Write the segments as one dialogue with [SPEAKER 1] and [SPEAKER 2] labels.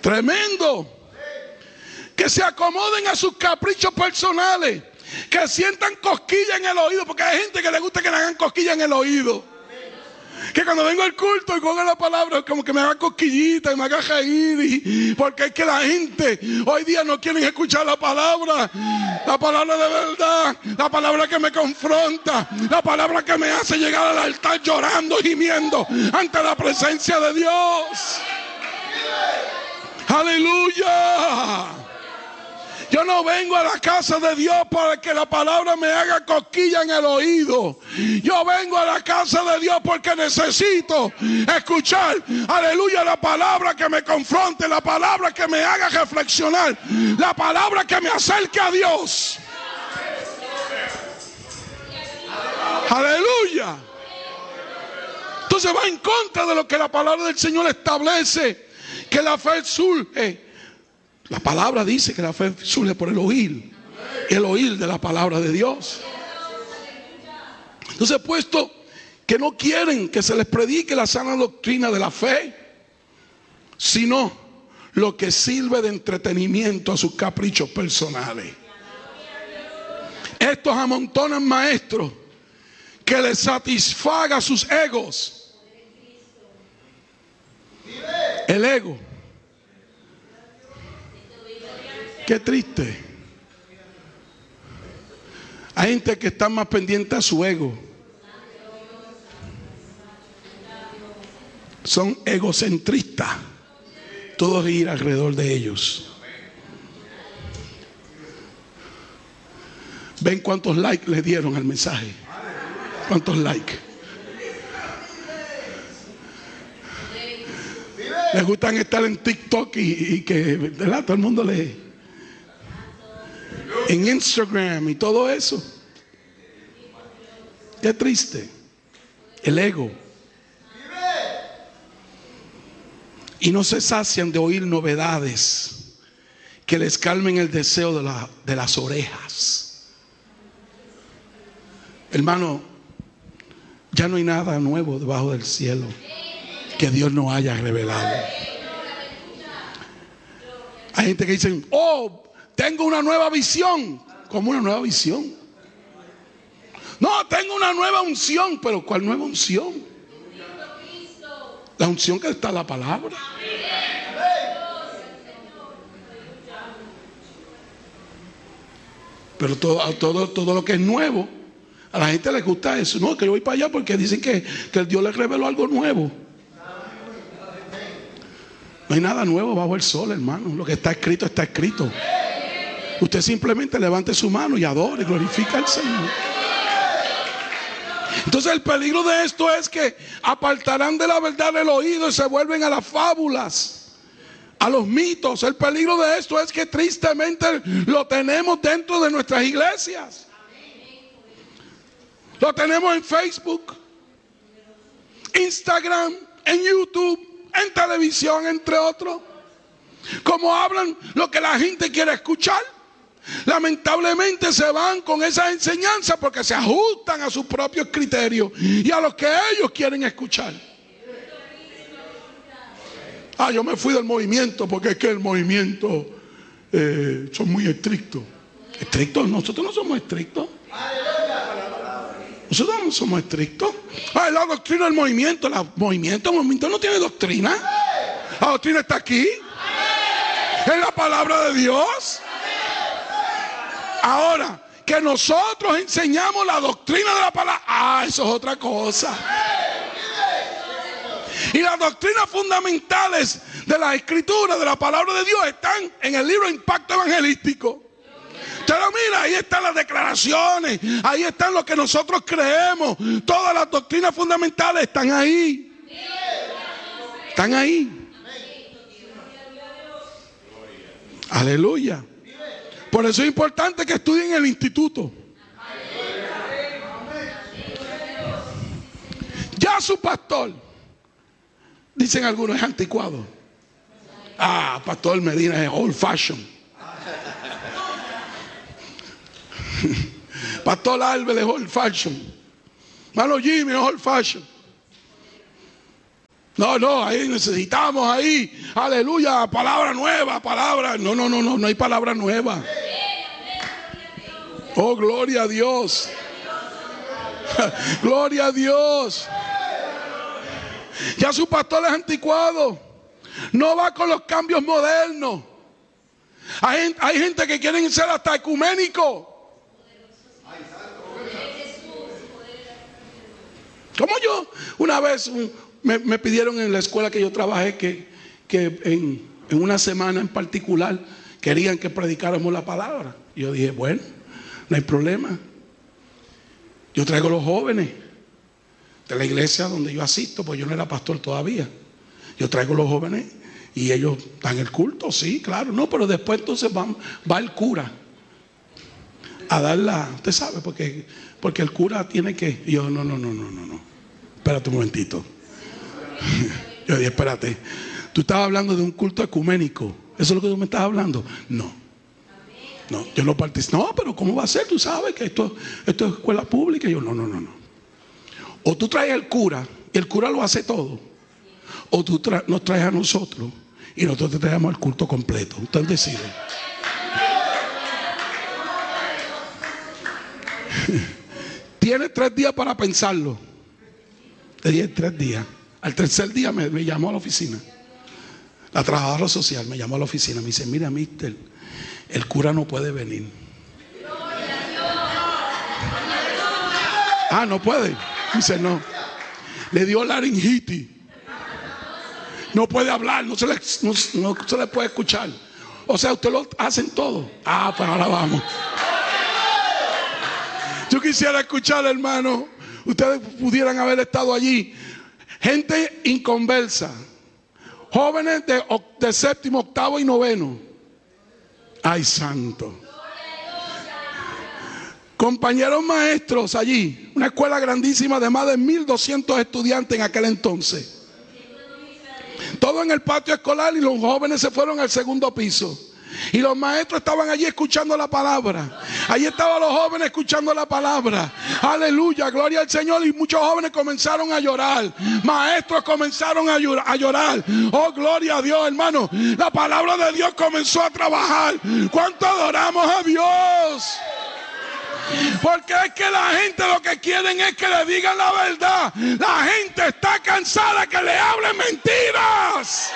[SPEAKER 1] Tremendo. Que se acomoden a sus caprichos personales, que sientan cosquilla en el oído, porque hay gente que le gusta que le hagan cosquilla en el oído. Que cuando vengo al culto y pongo la palabra, como que me haga cosquillita y me haga reír. Porque es que la gente hoy día no quieren escuchar la palabra de verdad, la palabra que me confronta, la palabra que me hace llegar al altar llorando y gimiendo ante la presencia de Dios. ¡Aleluya! Yo no vengo a la casa de Dios para que la palabra me haga cosquilla en el oído. Yo vengo a la casa de Dios porque necesito escuchar, aleluya, la palabra que me confronte, la palabra que me haga reflexionar, la palabra que me acerque a Dios. Aleluya. Entonces va en contra de lo que la palabra del Señor establece, que la fe surge. La palabra dice que la fe surge por el oír de la palabra de Dios. Entonces, puesto que no quieren que se les predique la sana doctrina de la fe, sino lo que sirve de entretenimiento a sus caprichos personales. Estos amontonan maestros que les satisfaga sus egos. El ego. Qué triste. Hay gente que está más pendiente a su ego. Son egocentristas. Todo gira alrededor de ellos. ¿Ven cuántos likes le dieron al mensaje? ¿Cuántos likes? Les gustan estar en TikTok y que, ¿verdad? Todo el mundo lee. En Instagram y todo eso. Qué triste. El ego. Y no se sacian de oír novedades que les calmen el deseo de las orejas. Hermano, ya no hay nada nuevo debajo del cielo que Dios no haya revelado. Hay gente que dice, oh, tengo una nueva visión. ¿Cómo una nueva visión? No, tengo una nueva unción. ¿Pero cuál nueva unción? La unción que está en la palabra. Pero todo lo que es nuevo, a la gente le gusta eso. No, que yo voy para allá porque dicen que el Dios les reveló algo nuevo. No hay nada nuevo bajo el sol, hermano. Lo que está escrito está escrito. Usted simplemente levante su mano y adore y glorifica al Señor. Entonces el peligro de esto es que apartarán de la verdad el oído y se vuelven a las fábulas, a los mitos. El peligro de esto es que tristemente lo tenemos dentro de nuestras iglesias. Lo tenemos en Facebook, Instagram, en YouTube, en televisión, entre otros. Como hablan lo que la gente quiere escuchar. Lamentablemente se van con esa enseñanza porque se ajustan a sus propios criterios y a lo que ellos quieren escuchar. Yo me fui del movimiento porque es que el movimiento son muy estrictos. ¿Estrictos? Nosotros no somos estrictos. Nosotros no somos estrictos. La doctrina del movimiento. El movimiento no tiene doctrina. La doctrina está aquí. En la palabra de Dios. Ahora, que nosotros enseñamos la doctrina de la palabra, eso es otra cosa. Y las doctrinas fundamentales de la escritura, de la palabra de Dios, están en el libro Impacto Evangelístico. Usted lo mira, ahí están las declaraciones, ahí están lo que nosotros creemos. Todas las doctrinas fundamentales están ahí. Están ahí. Aleluya. Por eso es importante que estudien en el instituto. Ya su pastor, dicen algunos, es anticuado. Pastor Medina es old fashion. Pastor Álvarez es old fashion. Mano Jimmy es old fashion. No, ahí necesitamos ahí, aleluya, palabra nueva, palabra. No hay palabra nueva. Oh, gloria a Dios. Gloria a Dios. Ya su pastor es anticuado. No va con los cambios modernos. Hay gente que quieren ser hasta ecuménico. Como yo, una vez me pidieron en la escuela que yo trabajé que en una semana en particular querían que predicáramos la palabra. Y yo dije, bueno, no hay problema. Yo traigo los jóvenes de la iglesia donde yo asisto, pues yo no era pastor todavía. Yo traigo los jóvenes y ellos dan el culto, sí, claro. No, pero después entonces va el cura a dar usted sabe, porque el cura tiene que. Y yo, no. Espérate un momentito. Yo dije, espérate. Tú estabas hablando de un culto ecuménico. ¿Eso es lo que tú me estás hablando? No, yo no participo. No, pero ¿cómo va a ser? Tú sabes que esto es escuela pública. Y yo, no. O tú traes al cura y el cura lo hace todo. O tú nos traes a nosotros y nosotros te traemos el culto completo. Usted decide. Tienes 3 días para pensarlo. Te dije 3 días. Al tercer día me llamó a la oficina. La trabajadora social me llamó a la oficina. Me dice, mira, mister, el cura no puede venir. Ah, no puede. Dice, no. Le dio laringitis. No puede hablar, no se le puede escuchar. O sea, ustedes lo hacen todo. Ah, pues ahora vamos. Yo quisiera escuchar, hermano. Ustedes pudieran haber estado allí. Gente inconversa. Jóvenes de séptimo, octavo y noveno. Ay, santo. Compañeros maestros allí. Una escuela grandísima de más de 1,200 estudiantes en aquel entonces. Todo en el patio escolar y los jóvenes se fueron al segundo piso. Y los maestros estaban allí escuchando la palabra. Allí estaban los jóvenes escuchando la palabra. Aleluya, gloria al Señor. Y muchos jóvenes comenzaron a llorar. Maestros comenzaron a llorar. Oh, gloria a Dios, hermano. La palabra de Dios comenzó a trabajar. ¿Cuánto adoramos a Dios? Porque es que la gente lo que quieren es que le digan la verdad. La gente está cansada que le hablen mentiras.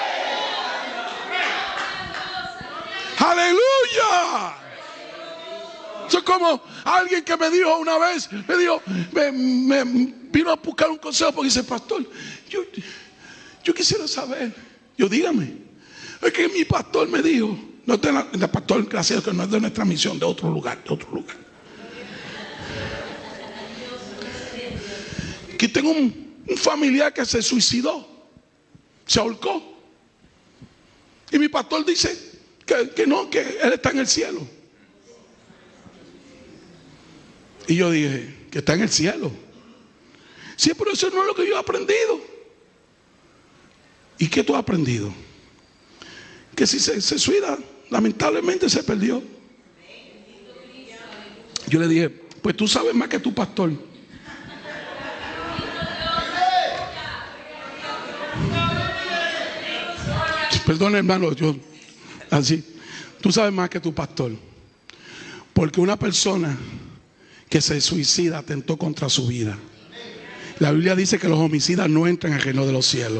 [SPEAKER 1] ¡Aleluya! Eso es como alguien que me dijo una vez, me vino a buscar un consejo porque dice, pastor, yo quisiera saber. Yo, dígame. Es que mi pastor me dijo, no es de pastor, gracias, que no es de nuestra misión, de otro lugar. Que tengo un familiar que se suicidó, se ahorcó. Y mi pastor dice que no, que él está en el cielo. Y yo dije, que está en el cielo. Sí, pero eso no es lo que yo he aprendido. ¿Y qué tú has aprendido? Que si se suicida, lamentablemente se perdió. Yo le dije, pues tú sabes más que tu pastor. Perdón, hermano, yo así. Tú sabes más que tu pastor. Porque una persona que se suicida atentó contra su vida. La Biblia dice que los homicidas no entran al reino de los cielos.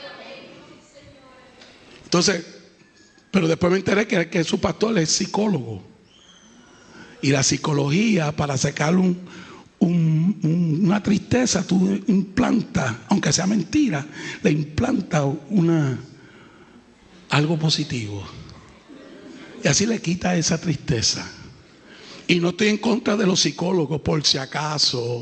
[SPEAKER 1] Entonces, pero después me enteré que su pastor es psicólogo. Y la psicología, para sacar una tristeza, tú implantas, aunque sea mentira, le implanta algo positivo. Y así le quita esa tristeza. Y no estoy en contra de los psicólogos, por si acaso.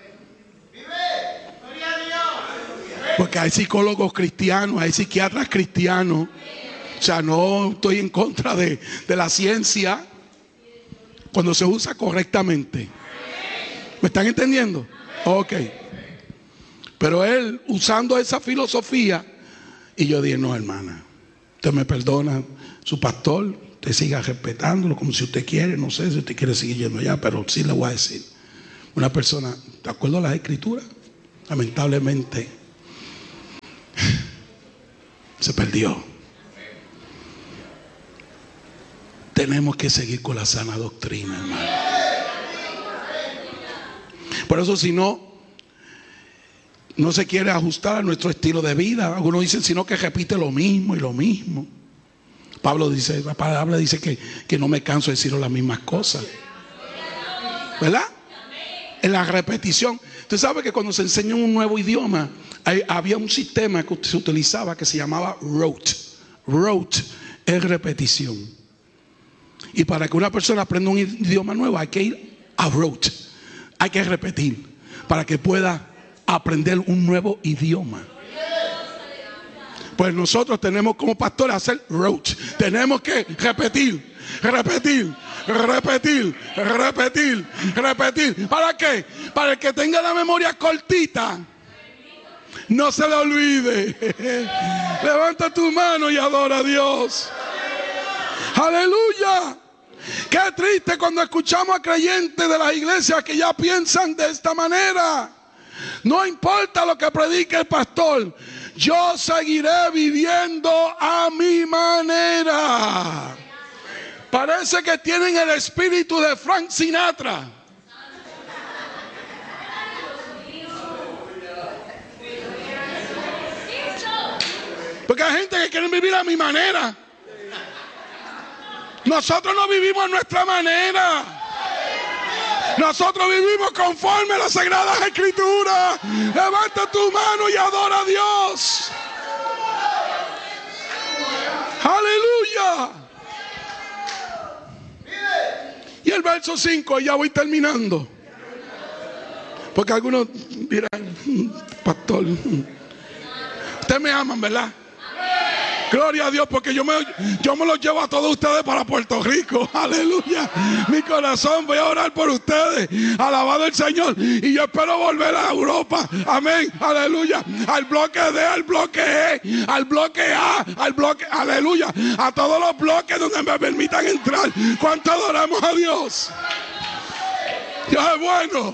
[SPEAKER 1] Porque hay psicólogos cristianos, hay psiquiatras cristianos. O sea, no estoy en contra de la ciencia cuando se usa correctamente. ¿Me están entendiendo? Ok. Pero él, usando esa filosofía, y yo dije, no, hermana, usted me perdona, su pastor, usted siga respetándolo como si usted quiere, no sé si usted quiere seguir yendo allá, pero sí le voy a decir. Una persona, de acuerdo a las escrituras, lamentablemente, Se perdió. Tenemos que seguir con la sana doctrina, hermano. Por eso, si no se quiere ajustar a nuestro estilo de vida. Algunos dicen, sino que repite lo mismo y lo mismo. Pablo dice, la palabra dice que no me canso de decir las mismas cosas, ¿verdad? En la repetición. Usted sabe que cuando se enseña un nuevo idioma, había un sistema que se utilizaba que se llamaba rote. Rote es repetición. Y para que una persona aprenda un idioma nuevo hay que ir a rote. Hay que repetir para que pueda aprender un nuevo idioma. Pues nosotros tenemos como pastores hacer rote. Tenemos que repetir. ¿Para qué? Para el que tenga la memoria cortita, no se le olvide. Levanta tu mano y adora a Dios. Aleluya. Qué triste cuando escuchamos a creyentes de las iglesias que ya piensan de esta manera. No importa lo que predique el pastor, yo seguiré viviendo a mi manera. Parece que tienen el espíritu de Frank Sinatra. Porque hay gente que quiere vivir a mi manera. Nosotros no vivimos a nuestra manera. Nosotros vivimos conforme a las Sagradas Escrituras. Levanta tu mano y adora a Dios. Aleluya. Y el verso 5, ya voy terminando. Porque algunos dirán, pastor, ustedes me aman, ¿verdad? Gloria a Dios, porque yo me los llevo a todos ustedes para Puerto Rico. Aleluya. Mi corazón, voy a orar por ustedes. Alabado el Señor. Y yo espero volver a Europa. Amén. Aleluya. Al bloque D, al bloque E, al bloque A, al bloque, aleluya. A todos los bloques donde me permitan entrar. ¿Cuánto adoramos a Dios? Dios es bueno.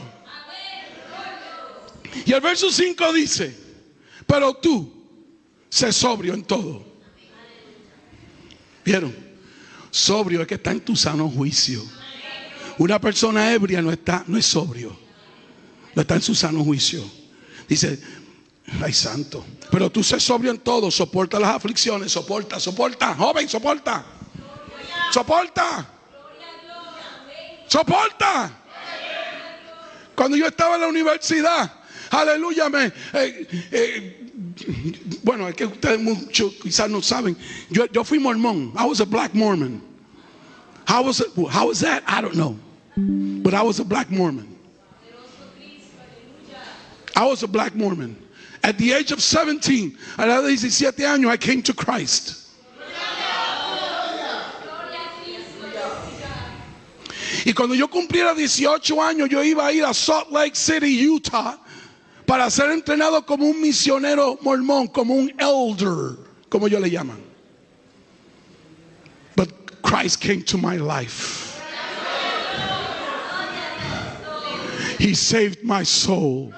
[SPEAKER 1] Y el verso 5 dice, pero tú, sé sobrio en todo. ¿Vieron? Sobrio es que está en tu sano juicio. Una persona ebria no es sobrio. No está en su sano juicio. Dice, ay santo, pero tú sé sobrio en todo. Soporta las aflicciones. Soporta, joven, soporta. Cuando yo estaba en la universidad, aleluya, bueno, es que ustedes muchos quizás no saben. Yo fui mormón. I was a black Mormon. How was that? I don't know. But I was a black Mormon. At the age of 17, a la edad de 17 años, I came to Christ. Y cuando yo cumpliera 18 años, yo iba a ir a Salt Lake City, Utah, para ser entrenado como un misionero mormón, como un elder, como ellos le llaman. But Christ came to my life. He saved my soul.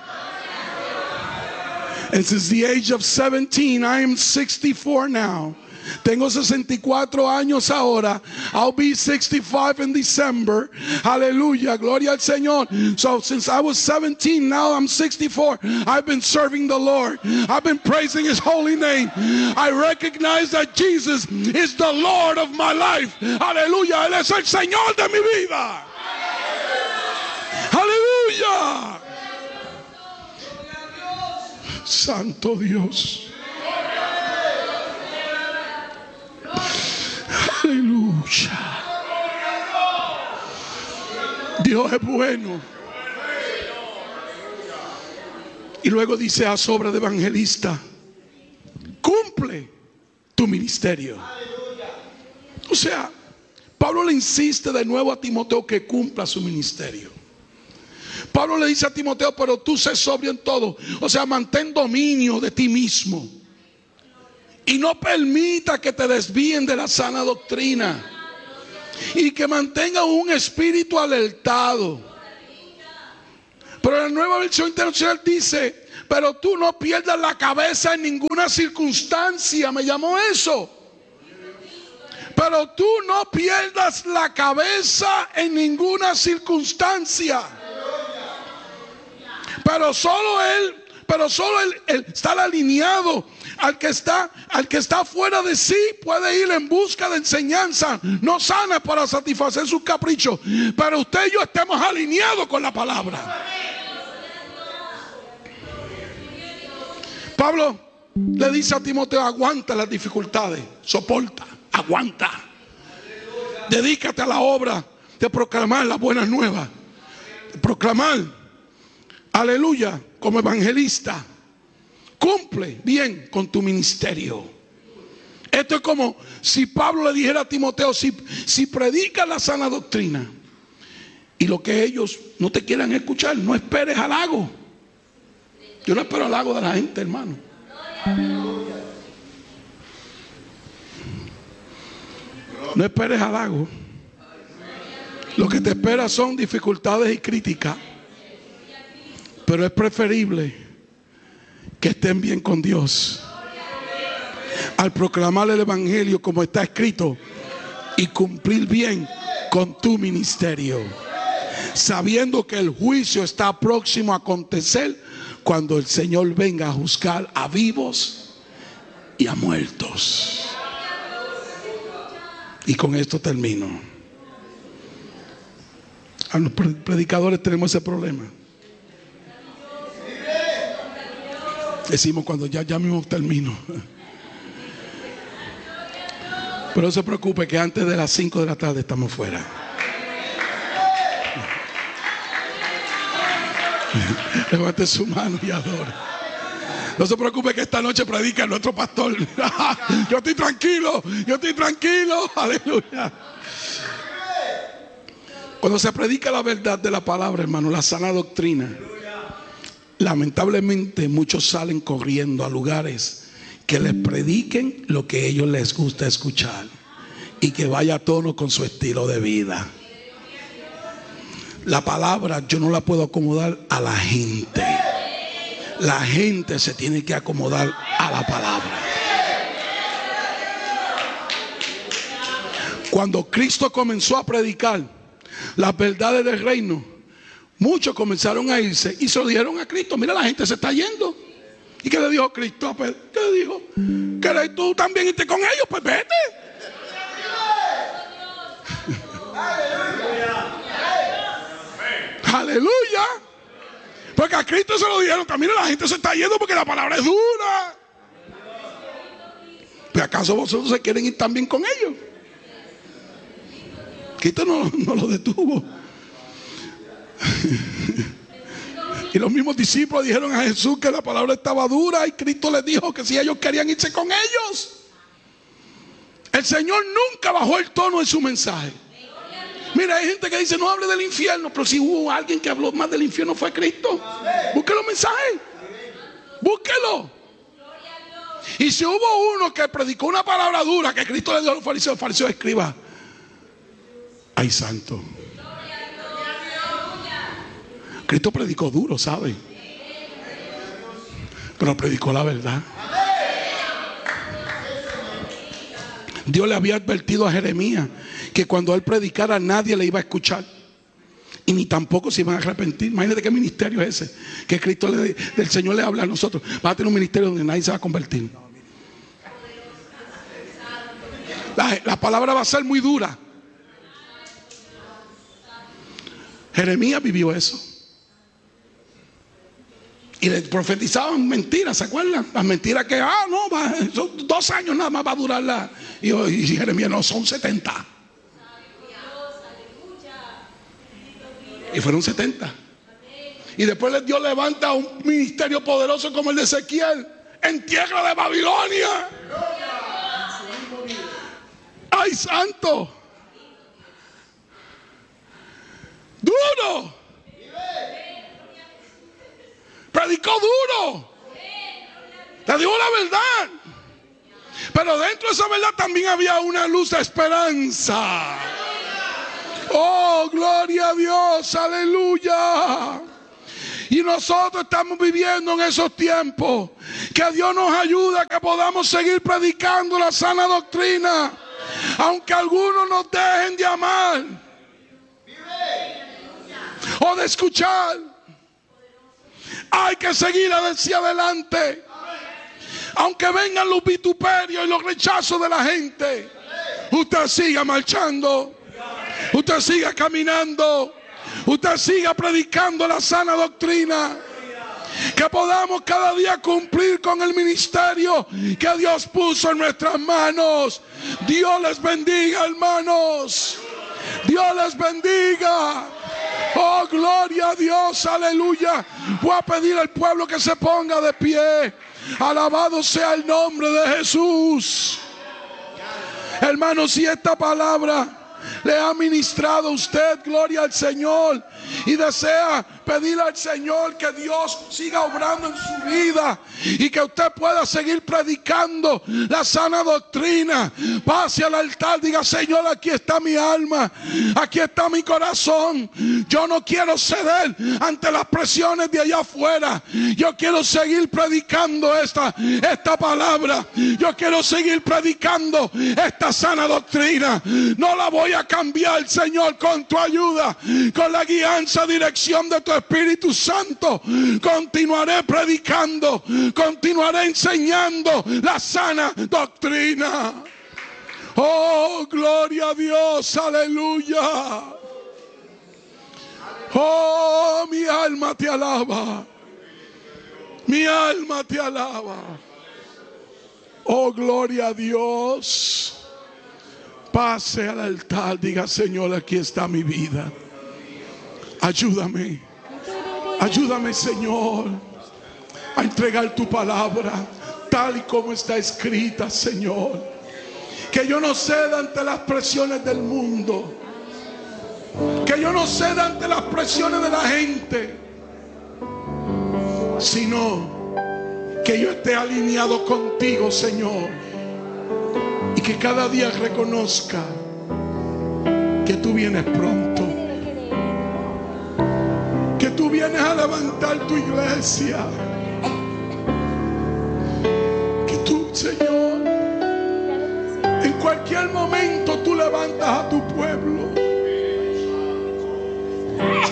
[SPEAKER 1] And since the age of 17, I am 64 now. Tengo 64 años ahora. I'll be 65 in December. Hallelujah. Gloria al Señor. So since I was 17, now I'm 64. I've been serving the Lord. I've been praising His holy name. I recognize that Jesus is the Lord of my life. Hallelujah. Él es el Señor de mi vida. Hallelujah. Santo Dios. Aleluya. Dios es bueno. Y luego dice a sobra de evangelista, cumple tu ministerio. O sea, Pablo le insiste de nuevo a Timoteo que cumpla su ministerio. Pablo le dice a Timoteo, pero tú sé sobrio en todo. O sea, mantén dominio de ti mismo. Y no permita que te desvíen de la sana doctrina. Y que mantenga un espíritu alertado. Pero la Nueva Versión Internacional dice, Pero tú no pierdas la cabeza en ninguna circunstancia. Me llamó eso. Pero tú no pierdas la cabeza en ninguna circunstancia. Pero solo Él estar alineado al que está fuera de sí puede ir en busca de enseñanza no sana para satisfacer sus caprichos. Pero usted y yo estemos alineados con la palabra. Pablo le dice a Timoteo: aguanta las dificultades, soporta, aguanta. Dedícate a la obra de proclamar las buenas nuevas, de proclamar, aleluya, como evangelista. Cumple bien con tu ministerio. Esto es como si Pablo le dijera a Timoteo: si predicas la sana doctrina y lo que ellos no te quieran escuchar, no esperes halago. Yo no espero halago de la gente, hermano. No esperes halago. Lo que te espera son dificultades y críticas. Pero es preferible que estén bien con Dios al proclamar el evangelio como está escrito y cumplir bien con tu ministerio, sabiendo que el juicio está próximo a acontecer cuando el Señor venga a juzgar a vivos y a muertos. Y con esto termino. A los predicadores tenemos ese problema. Decimos cuando ya mismo termino. Pero no se preocupe que antes de las 5 de la tarde estamos fuera. Levante su mano y adore. No se preocupe que esta noche predica nuestro pastor. Yo estoy tranquilo. Aleluya. Cuando se predica la verdad de la palabra, hermano, la sana doctrina, lamentablemente muchos salen corriendo a lugares que les prediquen lo que a ellos les gusta escuchar y que vaya a tono con su estilo de vida. La palabra yo no la puedo acomodar a la gente. La gente se tiene que acomodar a la palabra. Cuando Cristo comenzó a predicar las verdades del reino, muchos comenzaron a irse y se lo dijeron a Cristo: mira, la gente se está yendo. ¿Y qué le dijo Cristo? Pues, ¿qué le dijo? ¿Querés tú también irte con ellos? Pues vete. Aleluya. Porque a Cristo se lo dijeron: mira, la gente se está yendo porque la palabra es dura. ¿Pero acaso vosotros se quieren ir también con ellos? Cristo no lo detuvo. Y los mismos discípulos dijeron a Jesús que la palabra estaba dura, y Cristo les dijo que si ellos querían irse con ellos. El Señor nunca bajó el tono en su mensaje. Mira, hay gente que dice: no hable del infierno. Pero si hubo alguien que habló más del infierno, fue Cristo. Búsquelo mensajes. Búsquelo. Y si hubo uno que predicó una palabra dura que Cristo le dio a los fariseos, escriba: ay, santo. Cristo predicó duro, ¿sabe? Pero predicó la verdad. Dios le había advertido a Jeremías que cuando él predicara nadie le iba a escuchar y ni tampoco se iban a arrepentir. Imagínate qué ministerio es ese, que Cristo del Señor le habla a nosotros. Va a tener un ministerio donde nadie se va a convertir. La palabra va a ser muy dura. Jeremías vivió eso. Y le profetizaban mentiras, ¿se acuerdan? Las mentiras que, son 2 años nada más va a durar y Jeremías: no, son 70. Y fueron 70. Y después Dios levanta un ministerio poderoso como el de Ezequiel en tierra de Babilonia. ¡Ay, santo! ¡Duro! Predicó duro. Le dijo la verdad. Pero dentro de esa verdad también había una luz de esperanza. Oh, gloria a Dios, aleluya. Y Y nosotros estamos viviendo en esos tiempos. Que Dios nos ayude a que podamos seguir predicando la sana doctrina. Aunque algunos nos dejen de amar o de escuchar, hay que seguir hacia adelante. Aunque vengan los vituperios y los rechazos de la gente, usted siga marchando, usted siga caminando, usted siga predicando la sana doctrina. Que podamos cada día cumplir con el ministerio que Dios puso en nuestras manos. Dios les bendiga, hermanos. Dios les bendiga. Oh, gloria a Dios, aleluya. Voy a pedir al pueblo que se ponga de pie. Alabado sea el nombre de Jesús. Hermanos, si esta palabra le ha ministrado a usted, gloria al Señor, y desea pedirle al Señor que Dios siga obrando en su vida y que usted pueda seguir predicando la sana doctrina, pase al altar, diga: Señor, aquí está mi alma, aquí está mi corazón. Yo no quiero ceder ante las presiones de allá afuera. Yo quiero seguir predicando esta palabra. Yo quiero seguir predicando esta sana doctrina. No la voy a cambiar, Señor, con tu ayuda, con la guianza, dirección de tu Espíritu Santo. Continuaré predicando, continuaré enseñando la sana doctrina. Oh, gloria a Dios, aleluya. Oh, mi alma te alaba, mi alma te alaba. Oh, gloria a Dios. Pase al altar, diga: Señor, aquí está mi vida. Ayúdame, ayúdame, Señor, a entregar tu palabra tal y como está escrita, Señor. Que yo no ceda ante las presiones del mundo, que yo no ceda ante las presiones de la gente, sino que yo esté alineado contigo, Señor, y que cada día reconozca que tú vienes pronto, que tú vienes a levantar tu iglesia, que tú, Señor, en cualquier momento tú levantas a tu pueblo.